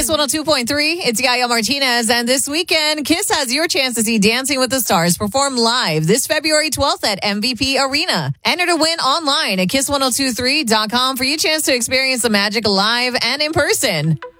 Kiss 102.3. It's Yaya Martinez. And this weekend, Kiss has your chance to see Dancing with the Stars perform live this February 12th at MVP Arena. Enter to win online at kiss1023.com for your chance to experience the magic live and in person.